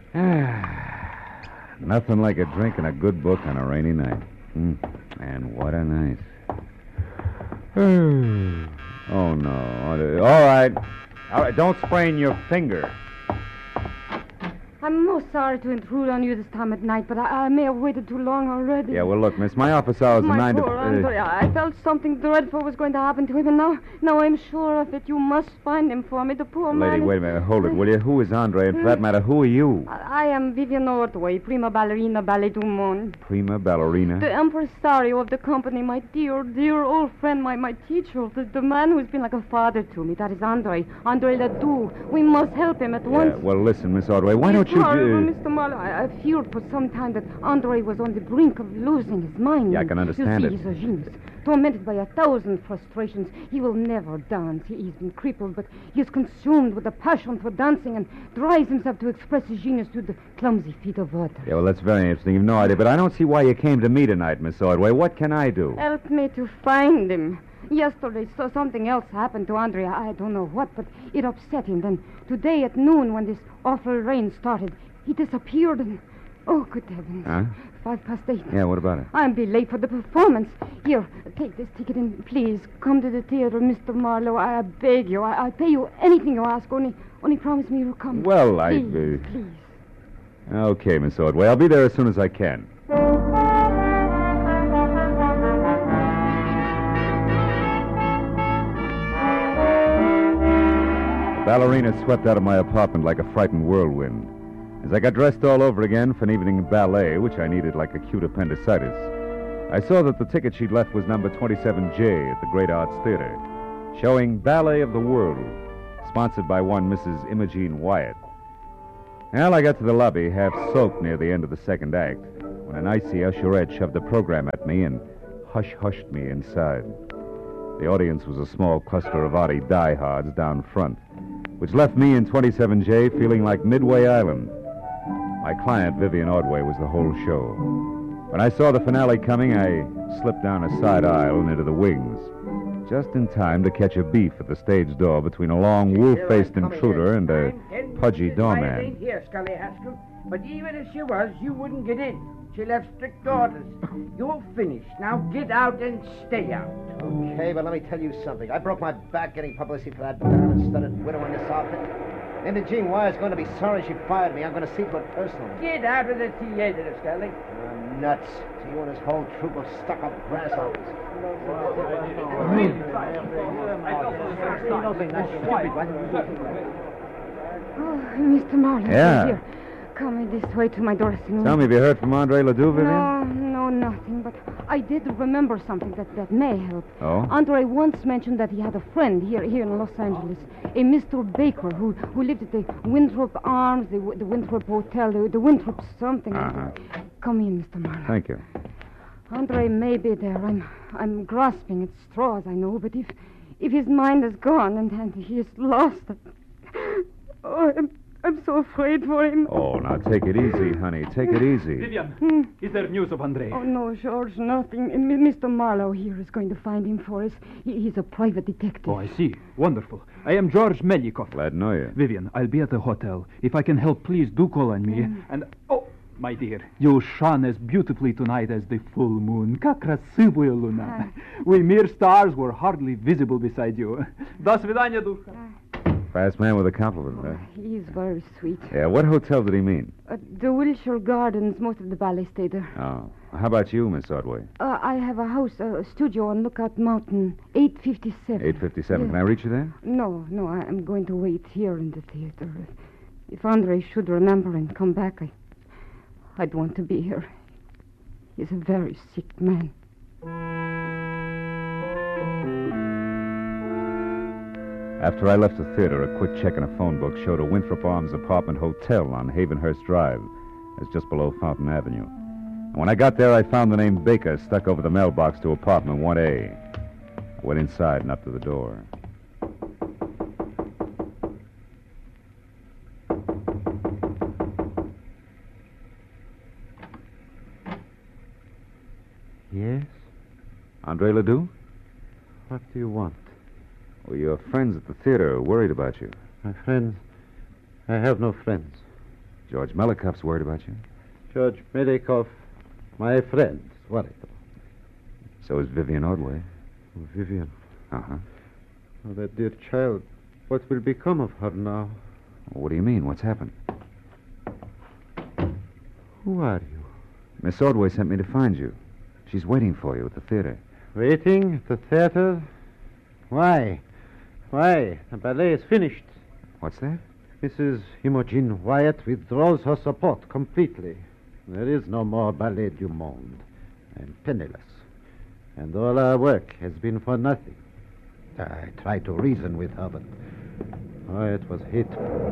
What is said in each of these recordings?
Nothing like a drink and a good book on a rainy night. And what a night. Oh, no. All right. Don't sprain your finger. I'm most sorry to intrude on you this time at night, but I may have waited too long already. Yeah, well, look, miss, my office hours are 9 to... poor Andre. I felt something dreadful was going to happen to him, and now I'm sure of it. You must find him for me, the poor man. Lady, wait a minute. Hold it, will you? Who is Andre? And for that matter, who are you? I am Vivian Ordway, prima ballerina ballet du monde. Prima ballerina? The impresario of the company, my dear, dear old friend, my teacher, the man who's been like a father to me. That is Andre Ledoux. We must help him at once. Well, listen, Miss Ordway, why don't you... Mr. Marlowe, I feared for some time that Andre was on the brink of losing his mind. Yeah, I can understand it. He's a genius, tormented by 1,000 frustrations. He will never dance. He's been crippled, but he is consumed with a passion for dancing and drives himself to express his genius to the clumsy feet of others. Yeah, well, that's very interesting. You've no idea, but I don't see why you came to me tonight, Miss Ordway. What can I do? Help me to find him. Yesterday, something else happened to Andre. I don't know what, but it upset him. Then today at noon, when this awful rain started, he disappeared and... Oh, good heavens. Huh? 8:05. Yeah, what about it? I'll be late for the performance. Here, take this ticket and please come to the theater, Mr. Marlowe. I beg you. I'll pay you anything you ask. Only promise me you'll come. Well, please. Okay, Miss Ordway. I'll be there as soon as I can. The ballerina swept out of my apartment like a frightened whirlwind. As I got dressed all over again for an evening ballet, which I needed like acute appendicitis, I saw that the ticket she'd left was number 27J at the Great Arts Theater, showing Ballet of the World, sponsored by one Mrs. Imogene Wyatt. Well, I got to the lobby, half soaked near the end of the second act, when an icy usherette shoved the program at me and hush-hushed me inside. The audience was a small cluster of Artie diehards down front, which left me in 27J feeling like Midway Island. My client, Vivian Ordway, was the whole show. When I saw the finale coming, I slipped down a side aisle and into the wings, just in time to catch a beef at the stage door between a long, wolf-faced intruder and a pudgy doorman. Ain't here, Scully Haskell. But even if she was, you wouldn't get in. She left strict orders. You're finished. Now get out and stay out. Okay, but let me tell you something. I broke my back getting publicity for that diamond-studded widow in this outfit. Imogene Wyatt's going to be sorry she fired me. I'm going to see to it personally. Get out of the theater, Scully. You're nuts. To you and this whole troop of stuck-up grasshoppers. Oh, Mr. Marlowe. Yeah. Here. Come this way to my dressing room. Tell me, have you heard from Andre Ledoux, Vivian? No, nothing. But I did remember something that may help. Oh? Andre once mentioned that he had a friend here in Los Angeles, a Mr. Baker, who lived at the Winthrop Arms, the Winthrop Hotel, the Winthrop something. Uh-huh. Come in, Mr. Marlowe. Thank you. Andre may be there. I'm grasping at straws, I know, but if his mind is gone and he is lost, oh, I'm so afraid for him. Oh, now take it easy, honey. Take it easy. Vivian, is there news of Andre? Oh, no, George, nothing. Mr. Marlowe here is going to find him for us. He's a private detective. Oh, I see. Wonderful. I am George Melikov. Glad to know you. Vivian, I'll be at the hotel. If I can help, please do call on me. And, oh, my dear, you shone as beautifully tonight as the full moon. Как красивая луна. We mere stars were hardly visible beside you. До свидания, душа. Fast man with a compliment, He's very sweet. Yeah, what hotel did he mean? The Wilshire Gardens. Most of the ballet stay there. Oh. How about you, Miss Ordway? I have a house, a studio on Lookout Mountain, 857. 857. Yeah. Can I reach you there? No, I'm going to wait here in the theater. If Andre should remember and come back, I'd want to be here. He's a very sick man. After I left the theater, a quick check in a phone book showed a Winthrop Arms apartment hotel on Havenhurst Drive. It's just below Fountain Avenue. And when I got there, I found the name Baker stuck over the mailbox to apartment 1A. I went inside and up to the door. Yes? Andre Ledoux? What do you want? Well, your friends at the theater are worried about you. My friends? I have no friends. George Melikoff's worried about you. George Melikoff, my friend, is worried. So is Vivian Ordway. Vivian. Uh-huh. Oh, that dear child. What will become of her now? What do you mean? What's happened? Who are you? Miss Ordway sent me to find you. She's waiting for you at the theater. Waiting at the theater? Why? Why? The ballet is finished. What's that? Mrs. Imogen Wyatt withdraws her support completely. There is no more Ballet du Monde. I'm penniless. And all our work has been for nothing. I tried to reason with her, but it was hateful.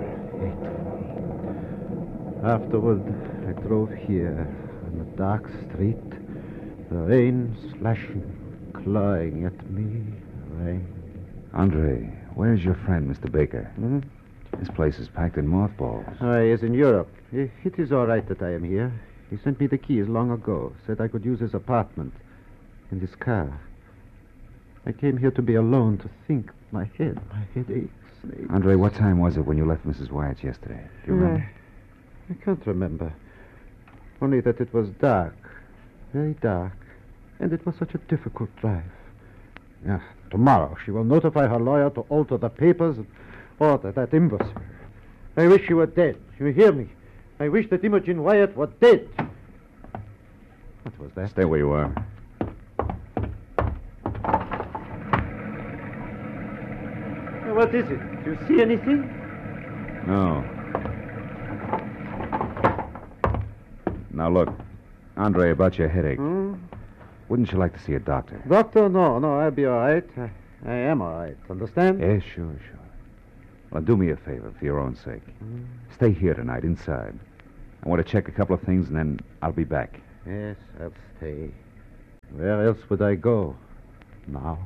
Afterward, I drove here on the dark street, the rain slashing, clawing at me. Rain. Andre, where's your friend, Mr. Baker? Hmm? This place is packed in mothballs. He is in Europe. It is all right that I am here. He sent me the keys long ago, said I could use his apartment and his car. I came here to be alone, to think. My head aches. Andre, what time was it when you left Mrs. Wyatt's yesterday? Do you remember? I can't remember. Only that it was dark. Very dark. And it was such a difficult drive. Tomorrow she will notify her lawyer to alter the papers and order that imbecile. I wish she were dead. You hear me? I wish that Imogen Wyatt were dead. What was that? Stay where you are. What is it? Do you see anything? No. Now, look. Andre, about your headache. Wouldn't you like to see a doctor? Doctor? No, I'll be all right. I am all right. Understand? Yes, sure. Well, do me a favor for your own sake. Stay here tonight, inside. I want to check a couple of things, and then I'll be back. Yes, I'll stay. Where else would I go now?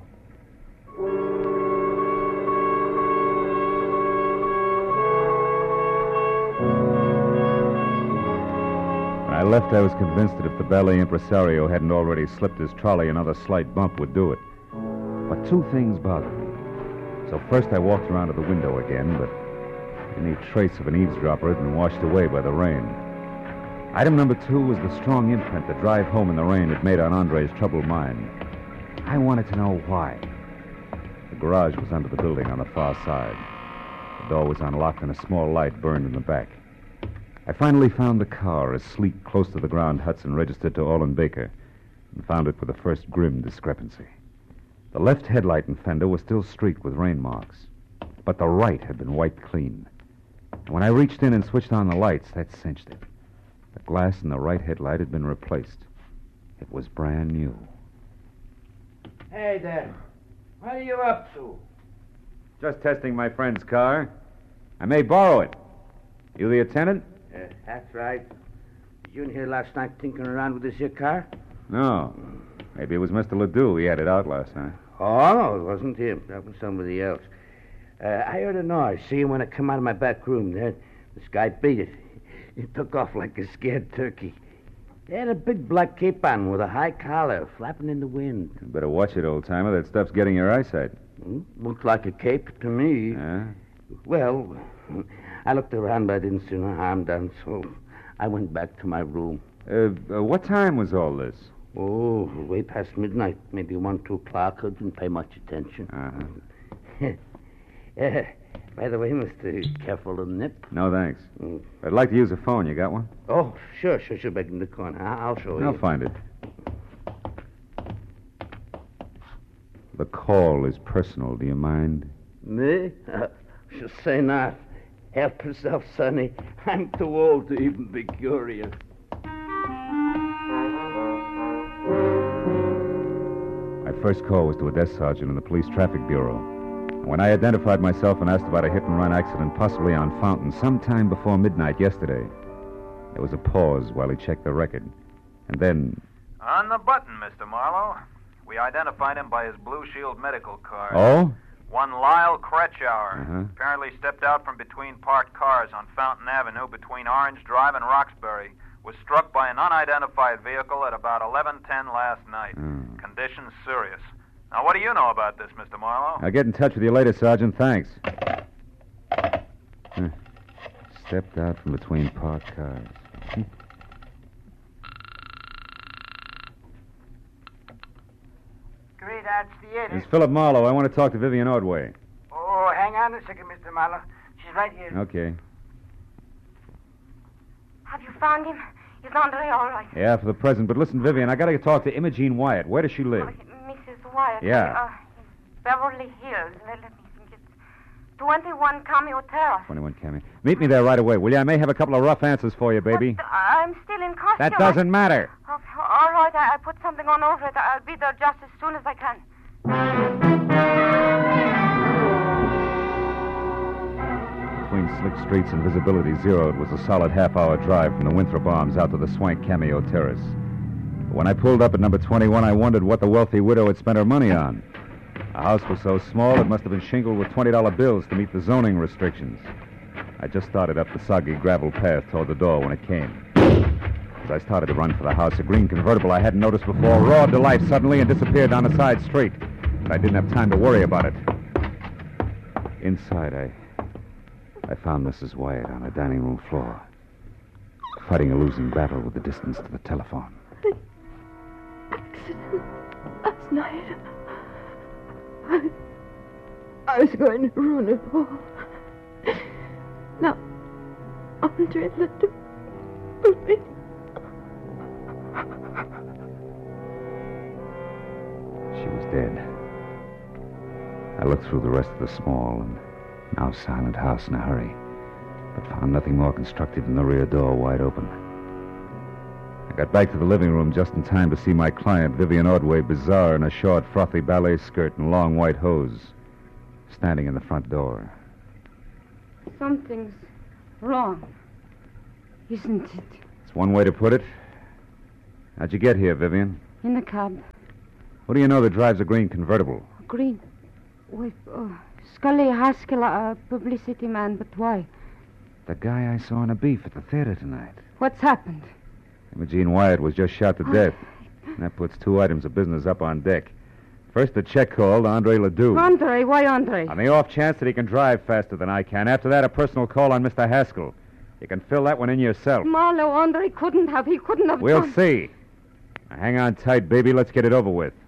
When I left, I was convinced that if the ballet impresario hadn't already slipped his trolley, another slight bump would do it. But two things bothered me. So first I walked around to the window again, but any trace of an eavesdropper had been washed away by the rain. Item number 2 was the strong imprint the drive home in the rain had made on Andre's troubled mind. I wanted to know why. The garage was under the building on the far side. The door was unlocked and a small light burned in the back. I finally found the car, a sleek, close-to-the-ground Hudson registered to Orland Baker, and found it with the first grim discrepancy. The left headlight and fender were still streaked with rain marks, but the right had been wiped clean. And when I reached in and switched on the lights, that cinched it. The glass in the right headlight had been replaced. It was brand new. Hey there. What are you up to? Just testing my friend's car. I may borrow it. You the attendant? That's right. You in here last night tinkering around with this here car? No. Maybe it was Mr. Ledoux. He had it out last night. Oh, no, it wasn't him. That was somebody else. I heard a noise. See, when I come out of my back room there, this guy beat it. He took off like a scared turkey. He had a big black cape on with a high collar, flapping in the wind. You better watch it, old-timer. That stuff's getting your eyesight. Looked like a cape to me. Well, I looked around, but I didn't see no harm done, so I went back to my room. What time was all this? Oh, way past midnight. Maybe 1, 2 o'clock. I didn't pay much attention. By the way, mister, careful of the nip. No, thanks. I'd like to use a phone. You got one? Oh, sure. Back in the corner. I'll show you. I'll find it. The call is personal. Do you mind? Me? Should say not. Help yourself, Sonny. I'm too old to even be curious. My first call was to a desk sergeant in the police traffic bureau. When I identified myself and asked about a hit-and-run accident possibly on Fountain sometime before midnight yesterday, there was a pause while he checked the record. And then... On the button, Mr. Marlowe. We identified him by his Blue Shield medical card. Oh? One Lyle Kretschauer. Uh-huh. Apparently stepped out from between parked cars on Fountain Avenue between Orange Drive and Roxbury. Was struck by an unidentified vehicle at about 11:10 last night. Condition serious. Now, what do you know about this, Mr. Marlowe? I'll get in touch with you later, Sergeant. Thanks. Stepped out from between parked cars. Great, that's the end. It's Philip Marlowe. I want to talk to Vivian Ordway. Oh, hang on a second, Mr. Marlowe. She's right here. Okay. Have you found him? Is Andre all right? Yeah, for the present. But listen, Vivian, I got to talk to Imogene Wyatt. Where does she live? Mrs. Wyatt. Yeah. Beverly Hills. Let me think. It's 21 Cameo Terrace. 21 Cameo. Meet me there right away, will you? I may have a couple of rough answers for you, baby. But I'm still in costume. That doesn't matter. Oh, all right, I put something on over it. I'll be there just as soon as I can. Between slick streets and visibility zero, it was a solid half-hour drive from the Winthrop Arms out to the swank Cameo Terrace. But when I pulled up at number 21, I wondered what the wealthy widow had spent her money on. The house was so small, it must have been shingled with $20 bills to meet the zoning restrictions. I just started up the soggy gravel path toward the door when it came. As I started to run for the house, a green convertible I hadn't noticed before roared to life suddenly and disappeared down a side street. But I didn't have time to worry about it. Inside, I found Mrs. Wyatt on the dining room floor, fighting a losing battle with the distance to the telephone. Accident last night. I was going to ruin it all. Now, Andre let them put me. She was dead. I looked through the rest of the small and now silent house in a hurry, but found nothing more constructive than the rear door wide open. I got back to the living room just in time to see my client, Vivian Ordway, bizarre in a short, frothy ballet skirt and long white hose, standing in the front door. Something's wrong, isn't it? It's one way to put it. How'd you get here, Vivian? In the cab. What do you know that drives a green convertible? Green. With Scully Haskell, a publicity man, but why? The guy I saw in a beef at the theater tonight. What's happened? Imogene Wyatt was just shot to death. And that puts two items of business up on deck. First, a check call to Andre Ledoux. Andre? Why Andre? On the off chance that he can drive faster than I can. After that, a personal call on Mr. Haskell. You can fill that one in yourself. Marlowe, Andre couldn't have. He couldn't have We'll done... see. Now, hang on tight, baby. Let's get it over with.